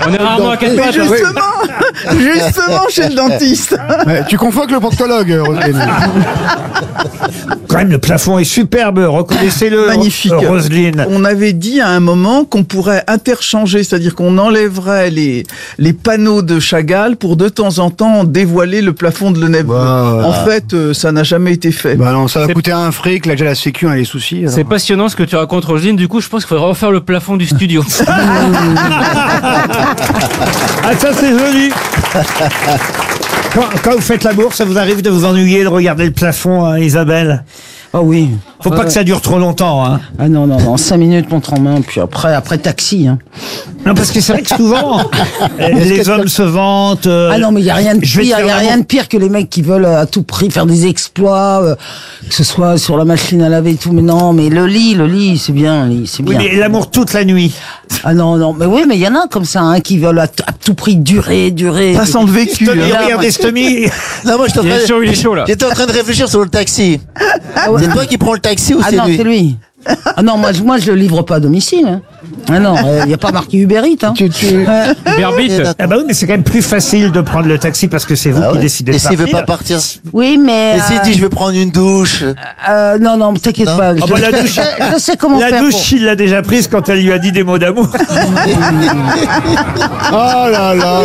On est rarement à 4 pattes. Justement chez le dentiste. Ouais, tu confonds avec le proctologue, Roselyne. Quand même, le plafond est superbe, reconnaissez-le. Magnifique. Roselyne. On avait dit à un moment qu'on pourrait interchanger, c'est-à-dire qu'on enlèverait les panneaux de Chagall pour de temps en temps dévoiler le plafond de Lenève. En fait, ça n'a jamais été fait. Bah non, ça va coûter un fric, là j'ai la sécu, a les soucis. Alors. C'est passionnant ce que tu racontes, Roselyne. Du coup, je pense qu'il faudrait refaire le plafond du studio. Ah, ça c'est joli. Quand vous faites l'amour, ça vous arrive de vous ennuyer de regarder le plafond, hein, Isabelle? Oh oui. Faut pas que ça dure trop longtemps, hein. Ah non, 5 minutes montre en main, puis après taxi, hein. Non, parce que c'est vrai que souvent, les hommes se vantent. Ah non, mais il y a rien de je vais te pire, faire il y a rien de pire que les mecs qui veulent à tout prix faire des exploits, que ce soit sur la machine à laver et tout. Mais non, mais le lit, c'est bien, le lit, c'est Oui, bien. mais l'amour toute la nuit. Ah non, mais oui, mais il y en a comme ça, hein, qui veulent à tout prix durer. Ça sent le vécu. Stomy, hein. regardez Stomy. Non, moi, Il est chaud là. j'étais en train de réfléchir sur le taxi. C'est toi qui prends le taxi ou Ah c'est non, lui? c'est lui. Ah non, moi je le livre pas à domicile. Hein. Ah non, il n'y a pas marqué Uber Eats. Hein. Berbit. Ah bah oui, mais c'est quand même plus facile de prendre le taxi parce que c'est vous qui décidez de Et s'il partir. veut pas partir? Oui, mais... Et s'il dit je vais prendre une douche? non, t'inquiète Non. pas. Ah bah, la douche, Je sais comment la faire. douche, il l'a déjà prise quand elle lui a dit des mots d'amour. Oh là là.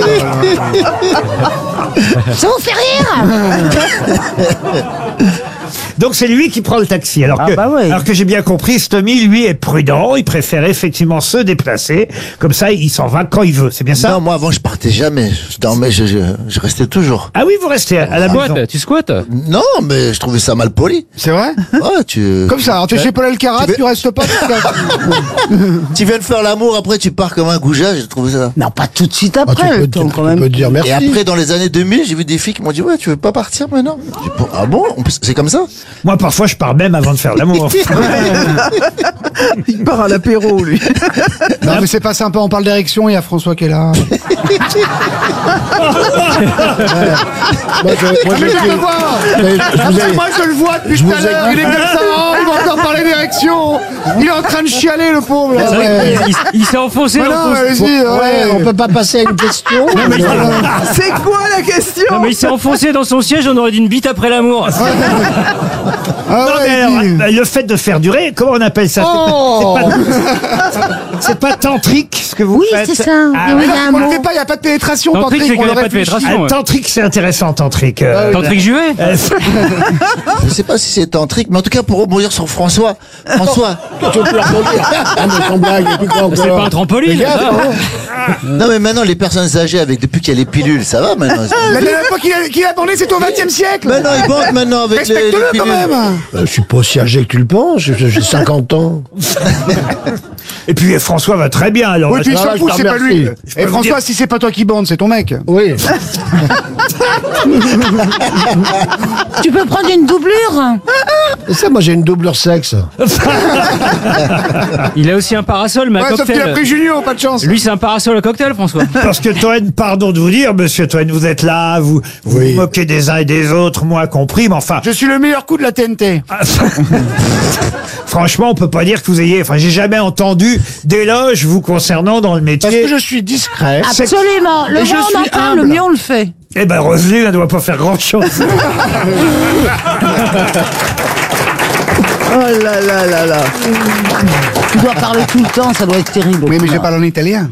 Ça vous fait rire? Donc c'est lui qui prend le taxi. Alors Ah bah oui. alors que j'ai bien compris, Stomy, lui, est prudent. Il préfère effectivement se déplacer. Comme ça, il s'en va quand il veut. C'est bien ça? Non, moi avant je partais jamais. Je dormais, je restais toujours. Ah oui, vous restez à la maison. Tu squattes? Non, mais je trouvais ça mal poli. C'est vrai? Ouais, Comme ça, alors tu es chez Paul Alcarat, tu restes pas. tu viens de faire l'amour, après tu pars comme un goujat, j'ai trouvé ça. Non, pas tout de suite après, le temps quand même. peux te dire merci. Et après, dans les années 2000, j'ai vu des filles qui m'ont dit ouais, tu veux pas partir maintenant? J'ai dit, ah bon? C'est comme ça? Moi, parfois, je pars même avant de faire l'amour. Il part à l'apéro, lui. Non, mais c'est pas sympa, on parle d'érection, il y a François qui est là. Moi, je le vois depuis tout à l'heure. Il est comme ça, il va encore parler d'érection. Il est en train de chialer, le pauvre. C'est vrai qu'il s'est enfoncé Mais dans non, le allez-y, ouais. On peut pas passer à une question. C'est quoi la question? Non mais il s'est enfoncé dans son siège, on aurait dit une bite après l'amour. Ah Non, ouais, mais alors, dis. le fait de faire durer, comment on appelle ça? Oh. C'est pas tantrique ce que vous Oui, faites. c'est ça. Ah, Oui, ouais. il y a un On le mot. fait pas, il n'y a pas de pénétration. Tantrique, c'est qu'il y a on le pas de réfléchit. pénétration. Ouais. Tantrique, c'est intéressant, tantrique. Tantrique Juvet? Je sais pas si c'est tantrique, mais en tout cas pour rebondir sur François. François. C'est pas un trampoline. Non mais maintenant les personnes âgées depuis qu'il y a les pilules, ça va maintenant. La dernière fois qu'il a bandé, c'est au XXe siècle. Maintenant ils bandent maintenant avec les Respecte-le pilules. quand même. Je suis pas aussi âgé que tu le penses, j'ai 50 ans. Et puis François va très bien. Alors, Oui, puis il Ah, s'en je fout, te c'est pas lui. remercie. Et François, si c'est pas toi qui bande, c'est ton mec. Oui. Tu peux prendre une doublure? Et ça, moi j'ai une doublure sexe. Il a aussi un parasol, mais à Ouais, sauf qu'il a cocktail. pris Junio, pas de chance. Lui, c'est un parasol à cocktail, François. parce que Toen, pardon de vous dire, monsieur Toen, vous êtes là, vous vous moquez des uns et des autres, moi compris, mais enfin, Je suis le meilleur coup de la TNT. franchement, on peut pas dire que vous ayez, enfin, j'ai jamais entendu d'éloge vous concernant dans le Parce métier. que je suis discret. Absolument. Le Et je moins on suis entend, humble. le mieux on le fait. Eh ben, Roselyne, elle ne doit pas faire grand chose. Oh là là là là. Tu dois parler tout le temps, ça doit être terrible. Oui, mais je parle en italien.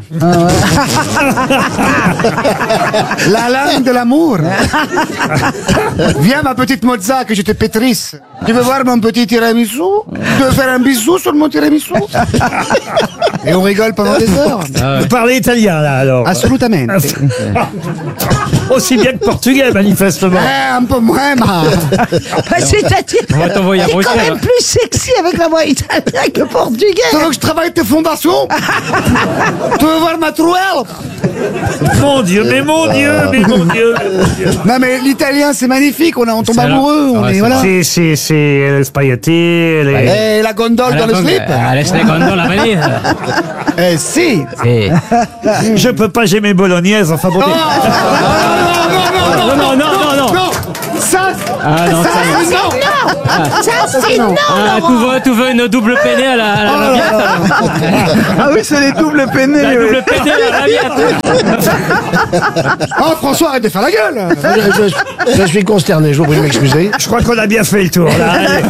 La langue de l'amour. Viens, ma petite mozza, que je te pétrisse. Tu veux voir mon petit tiramisu? Tu veux faire un bisou sur mon tiramisu? Et on rigole pendant des heures. Vous parlez italien, là, alors. Assolutamente. Aussi bien que portugais, manifestement. Un peu moins, ma. C'est-à-dire, On va t'envoyer à c'est quand Bruxelles. même plus sexy avec la voix italienne que portugais. Tu veux que je travaille tes fondations? Tu veux voir ma trouelle? Mon Dieu, mais mon Dieu, mais mon Dieu. Non, mais l'italien, c'est magnifique. On tombe C'est là. amoureux. On Ouais, est, c'est voilà. C'est le spaghetti, les... Et la gondole dans le slip? Laisse les gondos la manille. Eh, si. Je peux pas, j'ai mes bolognaises, enfin bon. Non, non, non, non. Non, ça, Ah non, Ça, c'est non. tu veux une double peinée à la raviate? Ah oui, c'est les doubles peinés. La oui. double peinée à la raviate. Oh, François, arrête de faire la gueule. Je suis consterné, je vous prie de m'excuser. Je crois qu'on a bien fait le tour, là. Allez.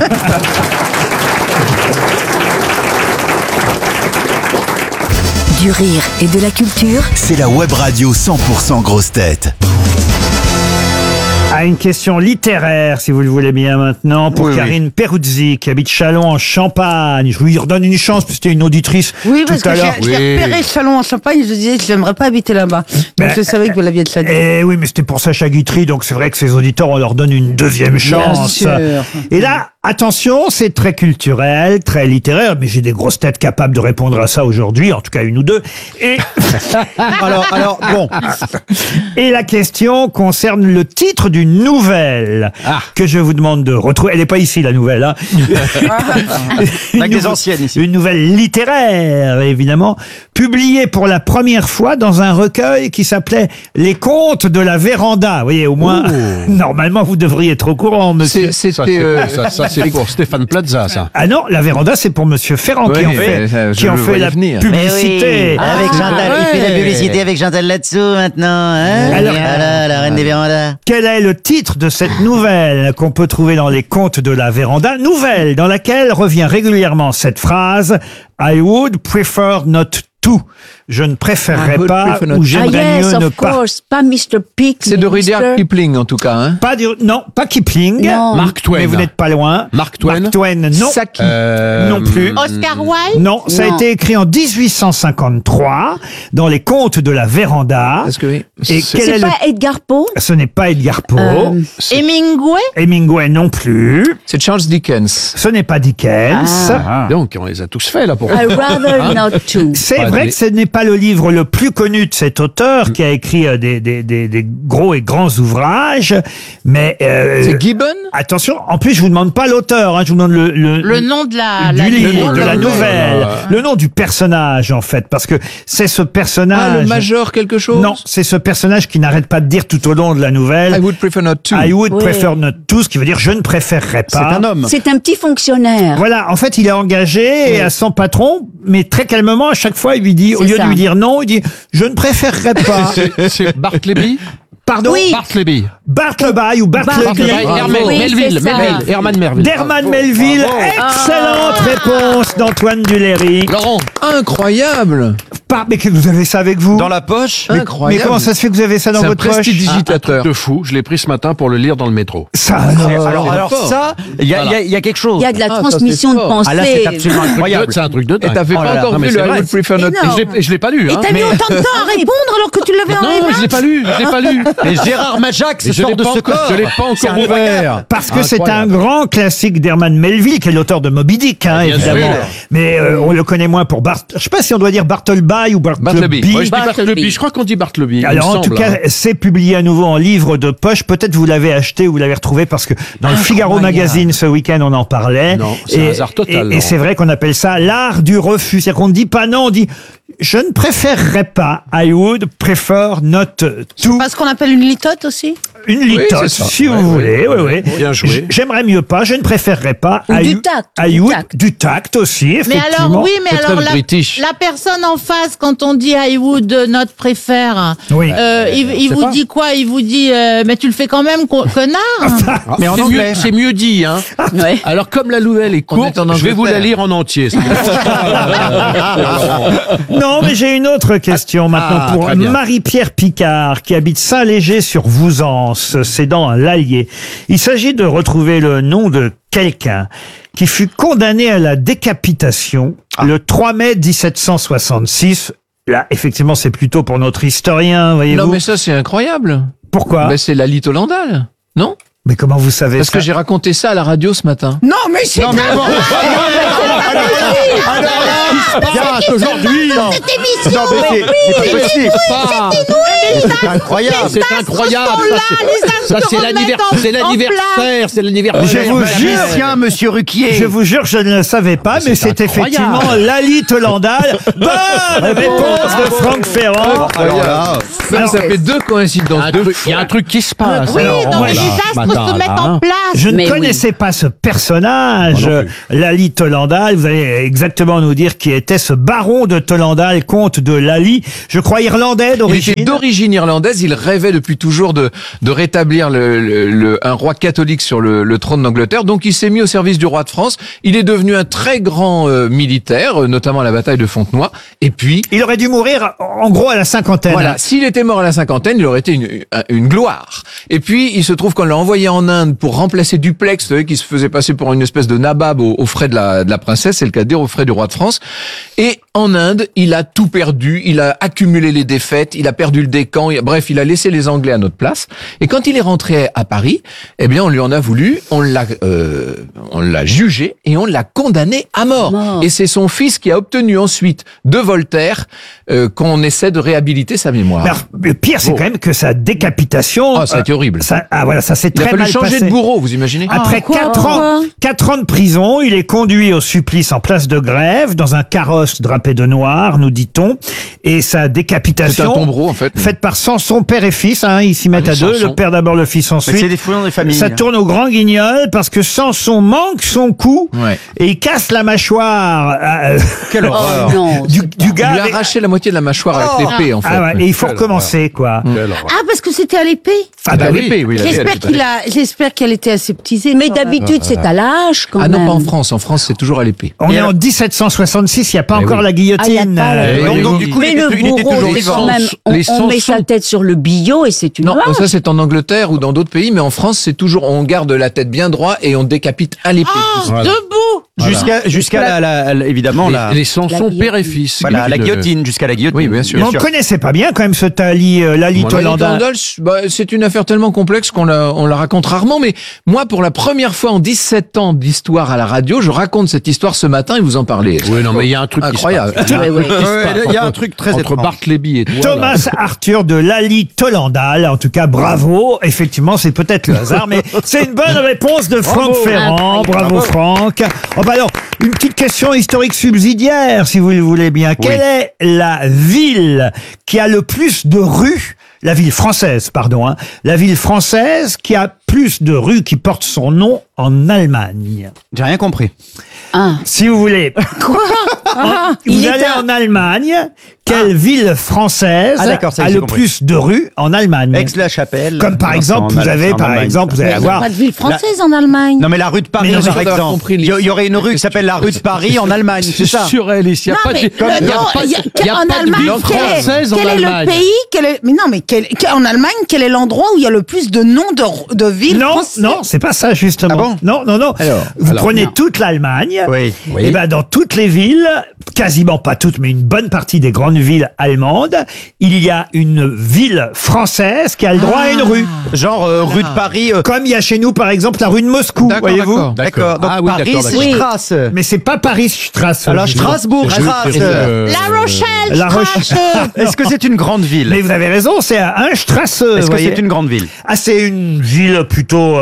Du rire et de la culture. C'est la web radio 100% grosses têtes. À une question littéraire, si vous le voulez bien maintenant, pour Karine Peruzzi, qui habite Châlons en Champagne. Je lui redonne une chance, parce que c'était une auditrice Oui, parce tout à que l'heure. j'ai repéré Châlons en Champagne, je disais que j'aimerais pas habiter là-bas. Donc je savais que vous l'aviez déjà dit. Eh oui, mais c'était pour Sacha Guitry, donc c'est vrai que ses auditeurs, on leur donne une deuxième chance. sûr. Et là, attention, c'est très culturel, très littéraire, mais j'ai des grosses têtes capables de répondre à ça aujourd'hui, en tout cas une ou deux. Et Alors, bon. Et la question concerne le titre d'une nouvelle que je vous demande de retrouver. Elle n'est pas ici, la nouvelle. Hein. Avec des anciennes ici. Une nouvelle littéraire, évidemment, publiée pour la première fois dans un recueil qui s'appelait Les Contes de la Véranda. Vous voyez, au moins, normalement, vous devriez être au courant, monsieur. Ça, c'est pour Stéphane Plaza, ça. Ah non, la Véranda, c'est pour monsieur Ferrand qui en fait la publicité. Avec Chantal, il fait la publicité avec Chantal là-dessous maintenant. Hein Alors, voilà, la reine des vérandas. Quel est le titre de cette nouvelle qu'on peut trouver dans les Contes de la Véranda? Nouvelle dans laquelle revient régulièrement cette phrase « I would prefer not to ». Je ne préférerais pas ou j'aimerais mieux ne pas. Pas Mr. Pig. C'est de Rudyard Kipling, en tout cas. Hein. Non, pas Kipling. Non. Mark Twain. Mais vous n'êtes pas loin. Mark Twain. Mark Twain, non. Saki. Non plus. Oscar Wilde. Non, ça a été écrit en 1853 dans les Contes de la Véranda. Est-ce que oui. Et quel est C'est pas Edgar Poe. Ce n'est pas Edgar Poe. Hemingway. Hemingway non plus. C'est Charles Dickens. Ce n'est pas Dickens. Donc, on les a tous faits, là, pour I rather not to. C'est vrai que ce n'est pas le livre le plus connu de cet auteur qui a écrit des gros et grands ouvrages, mais c'est Gibbon. Attention, en plus je vous demande pas l'auteur, hein, je vous demande Le nom de du livre, de la nouvelle, le nom du personnage en fait, parce que c'est ce personnage. Le Major quelque chose. Non, c'est ce personnage qui n'arrête pas de dire tout au long de la nouvelle. I would prefer not to. I would prefer not to, ce qui veut dire je ne préférerais pas. C'est un homme. C'est un petit fonctionnaire. Voilà, en fait, il est engagé à son patron, mais très calmement, à chaque fois, il lui dit, au lieu de lui dire non, il dit, je ne préférerais pas. C'est Bartleby. Pardon? Oui. Bartleby. Bartleby ou Bartleby. Herman Melville. D'Herman Melville. Excellente réponse d'Antoine Duléry. Laurent, incroyable. Mais que vous avez ça avec vous? Dans la poche. Mais Incroyable. comment ça se fait que vous avez ça dans votre poche? C'est un prestidigitateur. De fou. Je l'ai pris ce matin pour le lire dans le métro. Ça, alors ça, il y a quelque chose. Il y a de la transmission de pensée. Ah là, c'est absolument incroyable. C'est un truc de dingue. Et t'avais pas encore vu le I would prefer not to. Et je l'ai pas lu. Et t'as mis autant de temps à répondre alors que tu l'avais en Non, je l'ai pas lu. Je l'ai pas lu. Et Gérard Majax sort de ce corps. Je l'ai pas encore ouvert. parce que c'est un grand classique d'Herman Melville, qui est l'auteur de Moby Dick, hein, évidemment. sûr. Mais on le connaît moins pour je sais pas si on doit dire Bartleby ou Bartleby. Ouais, je dis Bartleby. Je crois qu'on dit Bartleby. il Alors me en tout semble, cas, hein. c'est publié à nouveau en livre de poche. Peut-être vous l'avez acheté ou vous l'avez retrouvé parce que dans le Figaro Magazine ce week-end on en parlait. Non, c'est un hasard total, Et c'est vrai qu'on appelle ça l'art du refus. C'est-à-dire qu'on ne dit pas non, on dit je ne préférerais pas. I would prefer not to. Parce qu'on appelle une litote aussi. Une litote, c'est ça. si vous voulez. Oui. Bien joué. J'aimerais mieux pas. Je ne préférerais pas. Ou I du would- tact, I du would- tact. du tact aussi, Mais effectivement. alors, oui, mais C'est alors très british. la personne en face, quand on dit I would not prefer, Oui. il vous dit quoi? Il vous dit, mais tu le fais quand même, connard. Mais en anglais, c'est mieux dit, hein. Ouais. Alors comme la nouvelle est courte, je vais vous la lire en entier. Non, mais j'ai une autre question maintenant pour très bien. Marie-Pierre Picard, qui habite Saint-Léger-sur-Vouzance, c'est dans l'Allier. Il s'agit de retrouver le nom de quelqu'un qui fut condamné à la décapitation le 3 mai 1766. Là, effectivement, c'est plutôt pour notre historien, voyez-vous. Non, mais ça, c'est incroyable. Pourquoi? Ben, c'est la Litolandale, non? Mais comment vous savez Parce ça? que j'ai raconté ça à la radio ce matin. Non, mais c'est Non, mais bon. aujourd'hui. Cette émission. Non, mais c'est pas possible. C'est incroyable. C'est incroyable. Ça, c'est l'anniversaire. C'est l'anniversaire. Je vous jure, Monsieur Ruquier. je vous jure, je ne le savais pas, mais c'est effectivement Lali Tolandal. Bonne réponse de Franck Ferrand. Alors, ça fait deux coïncidences. Il y a un truc qui se passe. Oui, Alors, non, mais voilà. les astres se mettent en place. Je ne connaissais pas ce personnage, Lali Tolandal. Vous allez exactement nous dire qui était ce baron de Tolandal, comte de Lali. Je crois irlandais Il d'origine. était d'origine irlandaise. Il rêvait depuis toujours de rétablir un roi catholique sur le trône d'Angleterre. Donc, il s'est mis au service du roi de France. Il est devenu un très grand militaire, notamment à la bataille de Fontenoy. Et puis, Il aurait dû mourir, en gros, à la cinquantaine. voilà, s'il était mort à la cinquantaine, il aurait été une gloire. Et puis, il se trouve qu'on l'a envoyé en Inde pour remplacer Duplex, vous savez, qui se faisait passer pour une espèce de nabab aux frais de la princesse, c'est le cas de dire, aux frais du roi de France. Et en Inde, il a tout perdu, il a accumulé les défaites, il a perdu le Décan, bref, il a laissé les Anglais à notre place. Et quand il est rentré à Paris, eh bien, on lui en a voulu, on l'a jugé et on l'a condamné à mort. Et c'est son fils qui a obtenu ensuite de Voltaire qu'on essaie de réhabiliter sa mémoire. Alors, le pire, c'est quand même que sa décapitation. Ah, ça a été horrible. Ça s'est Il a très fallu mal changer passé. de bourreau, vous imaginez? Après 4 ans de prison, il est conduit au supplice en place de Grève, dans un carrosse drapé de noir, nous dit-on. Et sa décapitation. C'est un tombereau, en fait. Faite par Samson, père et fils, hein, ils s'y mettent à deux. Samson. Le père d'abord, le fils ensuite. c'est des fouillons des familles. Ça tourne au grand guignol parce que Samson manque son coup Ouais. et il casse la mâchoire Quelle horreur. du Il gars. lui a arraché la moitié de la mâchoire avec l'épée, en fait. Ah ouais, et il faut recommencer, quoi. Ah, parce que c'était à l'épée. Ah bah oui. l'épée, oui. J'espère qu'elle était aseptisée. Mais d'habitude, c'est à la hache quand Ah même. non, pas en France. En France, c'est toujours à l'épée. On est en 1766, il n'y a pas Mais encore oui. la guillotine. Ah, y a pas la- Donc, du coup, Mais il le était bourreau, toujours c'est vivant. quand même, on Les met Samsons. sa tête sur le billot et c'est une Non, hache. ça c'est en Angleterre ou dans d'autres pays, mais en France, c'est toujours, on garde la tête bien droite et on décapite à l'épée. Debout. Jusqu'à évidemment Les Samson La père et fils. voilà, la guillotine, jusqu'à la guillotine. Oui, bien sûr. Mais on ne connaissait pas bien quand même ce Lali Lali Tolandal. Tolandal, c'est une affaire tellement complexe qu'on la raconte rarement, mais moi, pour la première fois en 17 ans d'histoire à la radio, je raconte cette histoire ce matin et vous en parlez. Oui, non, mais il y a un truc incroyable. Il y a un truc très entre étrange. Bartleby et toi. Thomas Arthur de Lali Tolandal. En tout cas, bravo. Effectivement, c'est peut-être le hasard, mais c'est une bonne réponse de Franck Ferrand. Bravo, Franck. Oh, bah alors, une petite question historique subsidiaire, si vous le voulez bien. Quelle est la ville qui a le plus de rues, la ville française, pardon, hein, la ville française qui a plus de rues qui portent son nom en Allemagne? J'ai rien compris. Si vous voulez. Quoi? Vous allez en Allemagne. Quelle ville française Ah, d'accord, ça y est, a j'ai le compris. plus de rues en Allemagne? Aix-la-Chapelle. Comme par exemple, vous avez, par exemple, vous allez Il n'y a avoir. pas de ville française en Allemagne. Non mais la rue de Paris Mais non, par mais exemple. Il y aurait une rue qui s'appelle la rue de Paris en Allemagne, c'est ça? Surréaliste. Il n'y a Non, pas mais de, en Allemagne, française en quel est le Allemagne. pays mais non, mais en Allemagne, quel est l'endroit où il y a le plus de noms de villes Non, françaises? non, c'est pas ça justement. Ah bon? Non, non, non. Vous prenez toute l'Allemagne. Oui. Et ben dans toutes les villes, quasiment pas toutes, mais une bonne partie des grandes villes allemandes, il y a une ville française qui a le droit à une rue. Genre rue de Paris. Comme il y a chez nous, par exemple, la rue de Moscou, D'accord, voyez-vous. D'accord. Donc Ah oui, Paris, d'accord, c'est d'accord. Strasse. Mais c'est pas Paris-Strasse. Alors Strasbourg, Strasse. La Rochelle, La Rochelle. Strasse. Est-ce que c'est une grande ville? Mais vous avez raison, c'est à Unstrasse. Est-ce que c'est une grande ville? Ah, c'est une ville plutôt.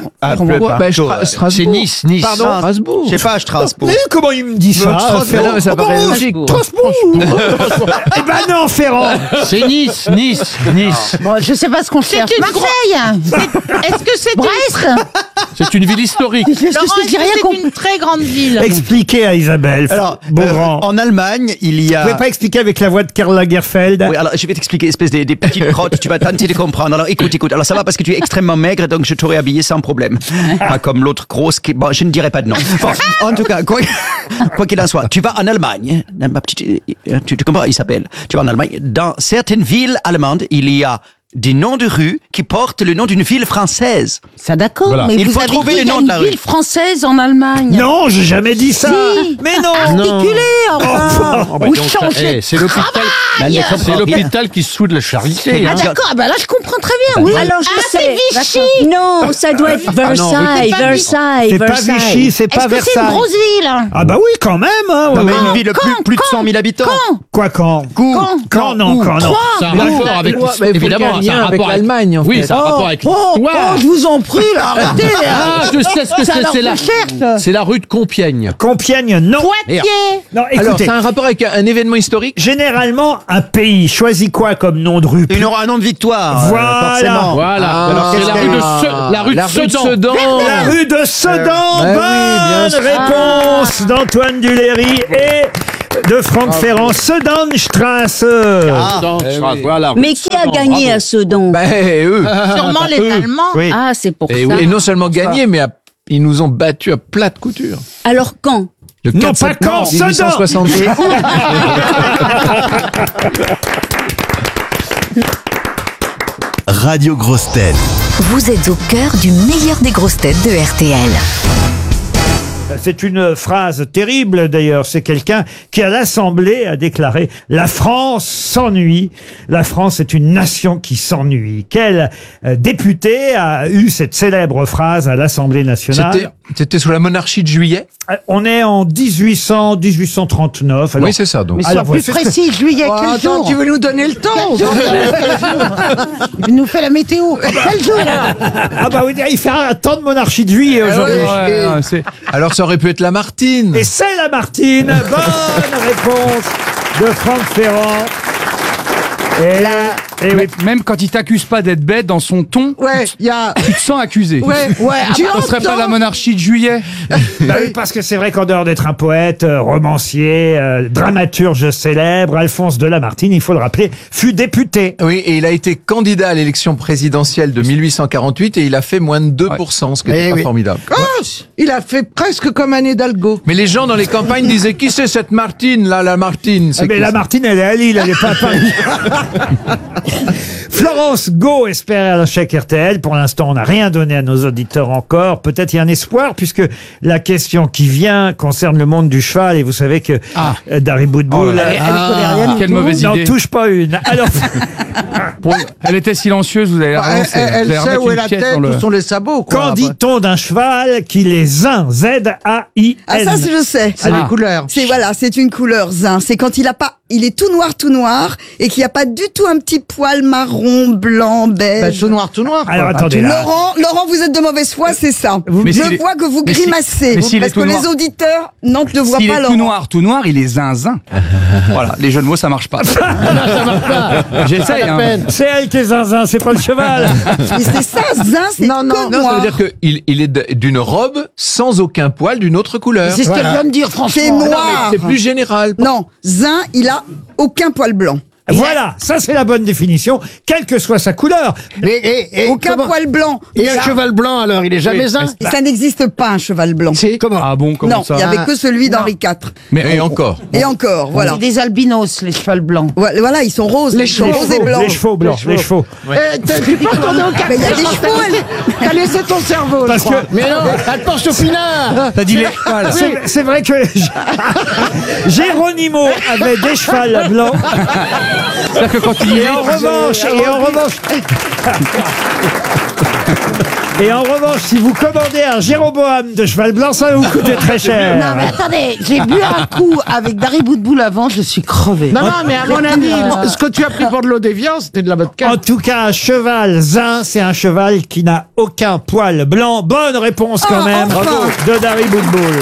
C'est Nice, Nice. Pardon. Strasbourg. Je sais pas, Strasbourg. Mais comment il me dit ça Strasbourg, non, mais ça paraît logique. Strasbourg. Eh ben non, Ferrand. C'est Nice, Nice, Nice. Bon, je sais pas ce qu'on cherche. Marseille. Est-ce que c'est Brest. C'est une ville historique. Laurent, est-ce que c'est une très grande ville? Expliquez à Isabelle. Alors, Beaugrand. en Allemagne, il y Vous a... pouvez pas expliquer avec la voix de Karl Lagerfeld? Oui, alors je vais t'expliquer, espèce des petites crottes, tu vas tenter de comprendre. Alors écoute. Alors ça va parce que tu es extrêmement maigre, donc je t'aurais habillé sans problème. Pas comme l'autre grosse qui... Bon, je ne dirai pas de nom. Bon, en tout cas, quoi qu'il en soit, tu vas en Allemagne, ma petite, tu comprends, Isabelle, tu vas en Allemagne, dans certaines villes allemandes, il y a des noms de rues qui portent le nom d'une ville française. Ça d'accord, Voilà. mais Il vous faut avez trouver dit le il y a nom de la une rue. ville française en Allemagne. Non, j'ai jamais dit ça. Si. Mais non. Articulé, enfin. Oh, bah, Vous donc, changez. c'est l'hôpital. Travail. C'est l'hôpital qui se fout de la charité. Ah hein. d'accord, bah là je comprends très bien. Oui. Alors je c'est sais. Vichy. Non, ça doit être Versailles, Versailles, C'est pas Versailles. Vichy, c'est pas Est-ce que c'est une Versailles. grosse ville? Ah bah oui, quand même. Hein, Non, ouais, mais ouais. une ville de plus de 100 000 habitants. Quoi quand Quand non, quand non. Ça a un rapport avec, évidemment, ça a un avec rapport l'Allemagne. Oui, ça a un rapport avec l'histoire. je vous en prie, là, arrêtez. Ah, je sais ce que Ça c'est. leur C'est la, cherche. c'est la rue de Compiègne. Compiègne, non. Poitiers. Non, Alors, écoutez, ça a un rapport avec un événement historique. généralement, un pays choisit quoi comme nom de rue? Un nom de victoire. Voilà. Forcément. Voilà. Ah, c'est la rue de la rue de Sedan. La rue de Sedan. oui, Bonne bien sûr. réponse d'Antoine Duléry et de Franck Ferrand. Sedanstrasse. Voilà. Mais qui a gagné à Sedan? Eux. Sûrement les Allemands. Oui. Ah, c'est pour Et, ça. et non seulement gagné, mais ils nous ont battus à plate couture. Alors quand? Le Non, 4 pas septembre quand, Sedan. 1862. Radio Grosses Têtes. Vous êtes au cœur du meilleur des grosses têtes de RTL. C'est une phrase terrible d'ailleurs. C'est quelqu'un qui à l'Assemblée a déclaré « La France s'ennuie. La France est une nation qui s'ennuie ». Quel député a eu cette célèbre phrase à l'Assemblée nationale? C'était sous la monarchie de Juillet. On est en 1839. Alors, Oui, c'est ça. Donc. Mais Alors, sois plus c'est ce que- précis, juillet, quel jour? tu veux nous donner le temps? Il nous fait la météo. Quel jour? Ah bah oui, il fait un temps de monarchie de juillet aujourd'hui. Alors, ça aurait pu être Lamartine. Et c'est Lamartine. Bonne réponse de Franck Ferrand. Et là, et oui. Même quand il t'accuse pas d'être bête dans son ton, Ouais, il y a. tu te sens accusé. Ouais, tu Ce serait pas entends. la monarchie de juillet. Bah oui, parce que c'est vrai qu'en dehors d'être un poète, romancier, dramaturge célèbre, Alphonse de Lamartine, il faut le rappeler, fut député. Oui, et il a été candidat à l'élection présidentielle de 1848 et il a fait moins de 2%, ce qui était pas formidable. Il a fait presque comme un Hidalgo. Mais les gens dans les campagnes disaient qui c'est cette Martine là, la Martine Ah, mais Lamartine, elle est à Lille, elle n'est pas à Paris. Florence Go espère un chèque RTL. Pour l'instant, on n'a rien donné à nos auditeurs encore. Peut-être il y a un espoir, puisque la question qui vient concerne le monde du cheval. Et vous savez que Dari Boudboul Quelle mauvaise n'en idée. touche pas une. Alors, Elle était silencieuse, vous avez la Elle, relancer. elle Vous allez sait remettre où est une la pièce tête, dans le- où sont les sabots, quoi. qu'en dit-on d'un cheval qui est zin? Z-A-I-N. Ah ça je sais. C'est les couleurs. C'est voilà, c'est une couleur zin. C'est quand il est tout noir et qu'il n'y a pas du tout un petit poil marron, blanc, beige. Tout noir. Alors, quoi. attendez, là. Laurent, vous êtes de mauvaise foi, c'est ça. Mais Je s'il est- vois que vous mais si- grimacez. mais s'il Parce est tout que noir. les auditeurs ne le voient S'il pas, est Laurent. tout noir, il est zinzin. Voilà, les jeux de mots, ça marche pas. J'essaye, hein. C'est elle qui est zinzin, c'est pas le cheval. Mais c'est ça, zin, c'est que Non, ça noir. veut dire qu'il est d'une robe sans aucun poil d'une autre couleur. C'est ce qu'elle vient de dire, franchement. C'est Non, mais noir. c'est plus général. Non, zin, il a aucun poil blanc. Voilà, ça c'est la bonne définition, quelle que soit sa couleur. Aucun poil blanc. Et un cheval blanc, alors, il est jamais zin? Ça n'existe pas, un cheval blanc. Comment? Ah bon, comment Non, ça il n'y avait que celui d'Henri IV. Mais Et encore. Et encore, voilà. C'est des albinos, les chevals blancs. Voilà, ils sont roses. Ils sont roses et blancs. Les chevaux blancs, les chevaux. Tu peux retourner au café. Mais il y a des chevaux, t'as laissé ton cerveau, Parce que Mais non, elle pense au pinard! t'as dit les... c'est vrai que Géronimo avait des chevals blancs. C'est-à-dire que quand il y Et en revanche, si vous commandez un Jéroboam de cheval blanc, ça va vous coûter très cher. Non, mais attendez, j'ai bu un coup avec Dari Boudboul avant, je suis crevé. Non, mais à mon avis, ce que tu as pris pour de l'eau d'évian, c'était de la vodka. En tout cas, un cheval zin, c'est un cheval qui n'a aucun poil blanc. Bonne réponse quand même de Dari Boudboul.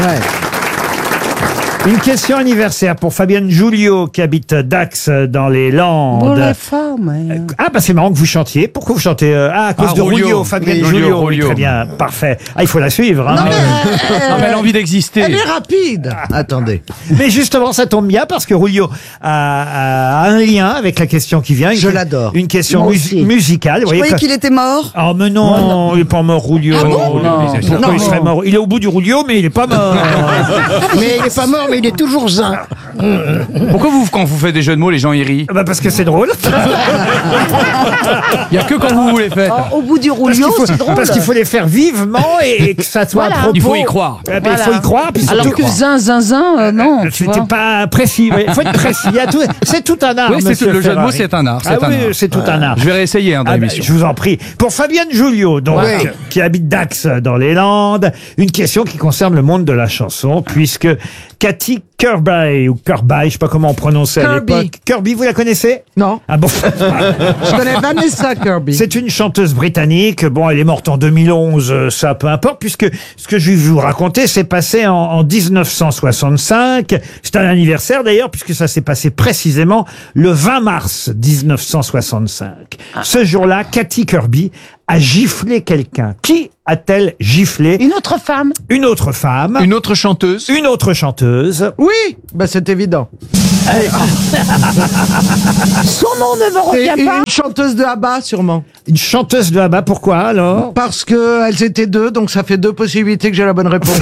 Une question anniversaire pour Fabienne Julio qui habite Dax dans les Landes. Bon, les femmes. Ah bah c'est marrant que vous chantiez. Pourquoi vous chantez à cause de Rulio, Fabienne Oui, Julio. Rulio. Oui, très bien, parfait. Ah, il faut la suivre. Hein. Non, mais elle a envie d'exister. Elle est rapide. Attendez. Mais justement, ça tombe bien parce que Rulio a un lien avec la question qui vient. Je l'adore. Une question Moi aussi. musicale. Je croyais qu'il était mort. Oh mais non, il est pas mort Rulio. Pourquoi il serait mort? Il est au bout du Rulio, mais il est pas mort. Mais il est pas mort, mais il est toujours zin. Pourquoi quand vous faites des jeux de mots, les gens y rient? Bah parce que c'est drôle. Il y a que quand vous les faites. Au bout du rouleau, c'est drôle. Parce qu'il faut les faire vivement et que ça soit à propos. Il faut y croire. Il faut y croire. Puis Alors surtout- que zin, non. tu C'était vois. pas précis. Il faut être précis. Il y a tout- C'est tout un art. Oui, c'est monsieur le jeu de mots, Ferrari. c'est un art. Ah oui, c'est tout un art. Je vais réessayer dans Ah ben, l'émission. je vous en prie. Pour Fabienne Julio, donc, Ouais. qui habite Dax dans les Landes, une question qui concerne le monde de la chanson, puisque Cathy Kirby, ou Kirby, je sais pas comment on prononçait à Kirby. l'époque. Kirby, vous la connaissez? Non. Ah bon? Je connais Vanessa Kirby. C'est une chanteuse britannique. Bon, elle est morte en 2011, ça peu importe, puisque ce que je vais vous raconter s'est passé en 1965. C'est un anniversaire d'ailleurs, puisque ça s'est passé précisément le 20 mars 1965. Ce jour-là, Cathy Kirby a giflé quelqu'un. Qui a-t-elle giflé? Une autre femme. Une autre femme. Une autre chanteuse. Une autre chanteuse. Oui, bah c'est évident. Son nom ne me C'est revient pas. une chanteuse de ABBA, sûrement. Une chanteuse de ABBA, pourquoi alors? Parce que elles étaient deux, donc ça fait deux possibilités que j'ai la bonne réponse.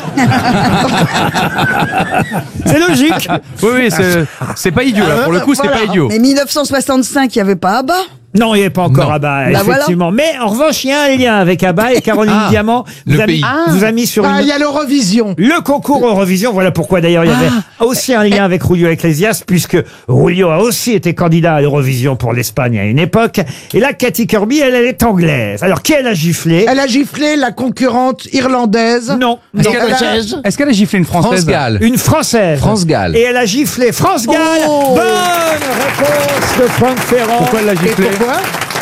C'est logique. Oui, c'est pas idiot. Là. Pour le coup, c'est Voilà. pas idiot. Mais 1965, il n'y avait pas ABBA. Non, il n'y avait pas encore Non. ABBA, Bah effectivement. Mais en revanche, il y a un lien avec ABBA et Caroline Ah, Diamant le pays. vous a mis sur Ah, il y a l'Eurovision. le concours Eurovision. Voilà pourquoi d'ailleurs il y avait aussi un lien avec Julio Iglesias, puisque Julio a aussi été candidat à l'Eurovision pour l'Espagne à une époque. Et là, Cathy Kirby, elle est anglaise. Alors, qui elle a giflé? Elle a giflé la concurrente irlandaise. Non. Est-ce Non. qu'elle a giflé une France française? Gall. Une Française. France Gall. Et elle a giflé France Gall. Oh. Bonne réponse de Franck Ferrand. Pourquoi elle l'a Et giflé? pourquoi?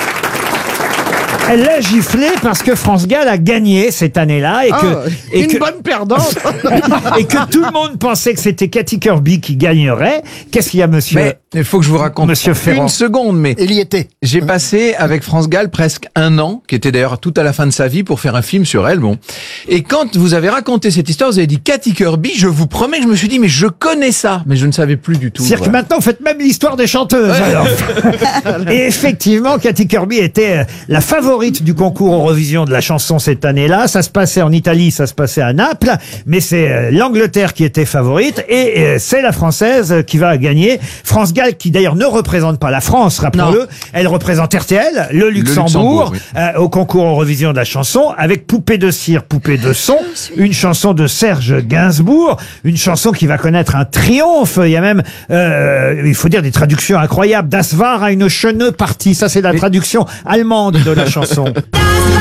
Elle l'a giflé parce que France Gall a gagné cette année-là et Une bonne perdante. et que tout le monde pensait que c'était Cathy Kirby qui gagnerait. Qu'est-ce qu'il y a, monsieur? Mais il faut que je vous raconte Monsieur Ferrand. une seconde, mais Il y était. j'ai passé avec France Gall presque un an, qui était d'ailleurs tout à la fin de sa vie, pour faire un film sur elle. Bon, et quand vous avez raconté cette histoire, vous avez dit Cathy Kirby. Je vous promets que je me suis dit, mais je connais ça, mais je ne savais plus du tout. C'est-à-dire que Voilà. maintenant, vous faites même l'histoire des chanteuses. Alors. Et effectivement, Cathy Kirby était la favorite du concours Eurovision de la chanson cette année-là. Ça se passait en Italie, ça se passait à Naples, mais c'est l'Angleterre qui était favorite et c'est la Française qui va gagner. France Gall, qui d'ailleurs ne représente pas la France, rappelons-le. Elle représente RTL, le Luxembourg, oui. au concours Eurovision de la chanson, avec Poupée de cire, Poupée de son, une chanson de Serge Gainsbourg, une chanson qui va connaître un triomphe. Il y a même, il faut dire, des traductions incroyables. Das war eine schöne Partie. Ça, c'est la traduction allemande de la chanson.